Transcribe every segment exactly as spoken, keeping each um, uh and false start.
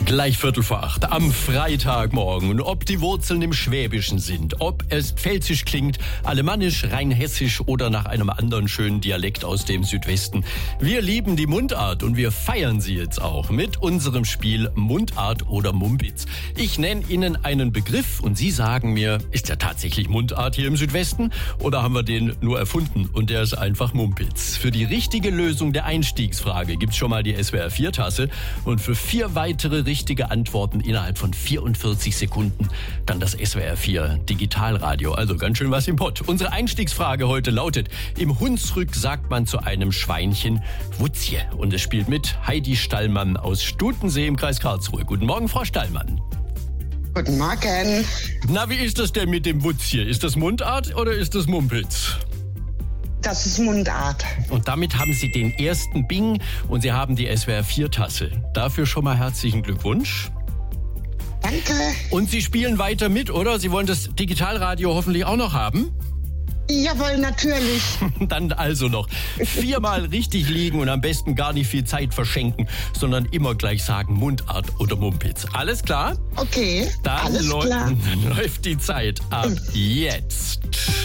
Gleich Viertel vor acht am Freitagmorgen. Und ob die Wurzeln im Schwäbischen sind, ob es pfälzisch klingt, alemannisch, rheinhessisch oder nach einem anderen schönen Dialekt aus dem Südwesten. Wir lieben die Mundart und wir feiern sie jetzt auch mit unserem Spiel Mundart oder Mumpitz. Ich nenne Ihnen einen Begriff und Sie sagen mir, ist der tatsächlich Mundart hier im Südwesten oder haben wir den nur erfunden und der ist einfach Mumpitz? Für die richtige Lösung der Einstiegsfrage gibt's schon mal die S W R vier Tasse und für vier weitere richtige Antworten innerhalb von vierundvierzig Sekunden dann das S W R vier Digitalradio. Also ganz schön was im Pott. Unsere Einstiegsfrage heute lautet: Im Hunsrück sagt man zu einem Schweinchen Wutzje. Und es spielt mit Heidi Stallmann aus Stutensee im Kreis Karlsruhe. Guten Morgen, Frau Stallmann. Guten Morgen. Na, wie ist das denn mit dem Wutzje? Ist das Mundart oder ist das Mumpitz? Das ist Mundart. Und damit haben Sie den ersten Bing und Sie haben die S W R vier Tasse. Dafür schon mal herzlichen Glückwunsch. Danke. Und Sie spielen weiter mit, oder? Sie wollen das Digitalradio hoffentlich auch noch haben? Jawohl, natürlich. Dann also noch viermal richtig liegen und am besten gar nicht viel Zeit verschenken, sondern immer gleich sagen Mundart oder Mumpitz. Alles klar? Okay, Dann alles läu- klar. Dann läuft die Zeit ab jetzt.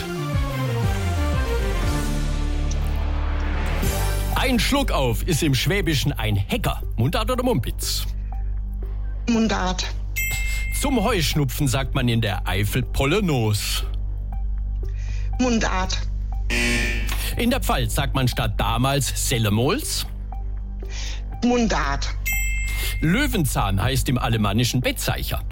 Ein Schluck auf ist im Schwäbischen ein Hecker. Mundart oder Mumpitz? Mundart. Zum Heuschnupfen sagt man in der Eifel Pollenos. Mundart. In der Pfalz sagt man statt damals Sellemols. Mundart. Löwenzahn heißt im Alemannischen Bettzeicher.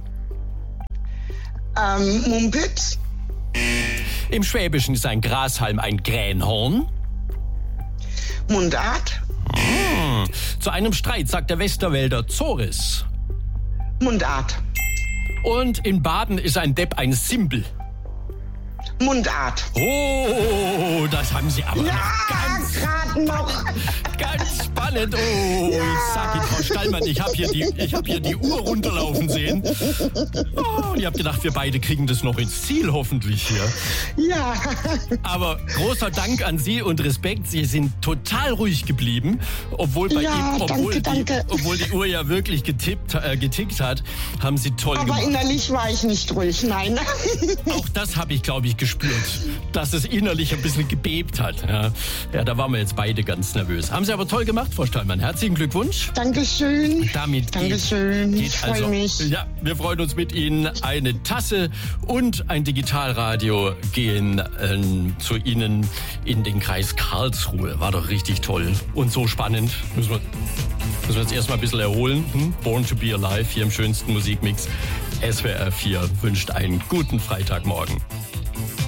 Ähm, Mumpitz. Im Schwäbischen ist ein Grashalm ein Gränhorn. Mundart. Mmh. Zu einem Streit sagt der Westerwälder Zores. Mundart. Und in Baden ist ein Depp ein Simbel. Mundart. Oh, das haben Sie aber Ja, noch ganz, gerade noch. ganz spannend. Oh, Ja. ich sag Ihnen, Frau Stallmann, ich habe hier, die- ich hab hier die Uhr runterlaufen sehen. Oh, und ich habe gedacht, wir beide kriegen das noch ins Ziel, hoffentlich hier. Ja. Aber großer Dank an Sie und Respekt. Sie sind total ruhig geblieben, obwohl bei Ja, Ihnen, obwohl, danke, die, danke. obwohl die Uhr ja wirklich getippt, äh, getickt hat, haben Sie toll Aber gemacht. innerlich war ich nicht ruhig, nein. Auch das habe ich, glaube ich, gespürt, dass es innerlich ein bisschen gebebt hat. Ja. ja, da waren wir jetzt beide ganz nervös. Haben Sie aber toll gemacht, Frau Stallmann. Herzlichen Glückwunsch. Dankeschön. Damit Dankeschön. geht, Ich geht freue also, mich. Ja, wir freuen uns mit Ihnen. Eine Tasse und ein Digitalradio gehen ähm, zu Ihnen in den Kreis Karlsruhe. War doch richtig toll und so spannend. Müssen wir, müssen wir uns erstmal ein bisschen erholen. Hm? Born to be Alive hier im schönsten Musikmix. S W R vier wünscht einen guten Freitagmorgen.